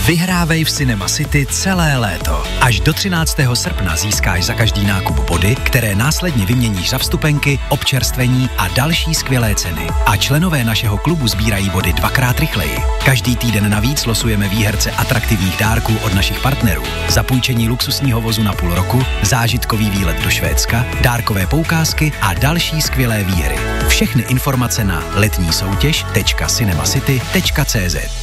Vyhrávej v Cinema City celé léto. Až do 13. srpna získáš za každý nákup body, které následně vyměníš za vstupenky, občerstvení a další skvělé ceny. A členové našeho klubu sbírají body 2x rychleji. Každý týden navíc losujeme výherce atraktivních dárků od našich partnerů. Zapůjčení luxusního vozu na půl roku, zážitkový výlet do Švédska, dárkové poukázky a další skvělé výhry. Všechny informace na letnísoutěž.cinemacity.cz.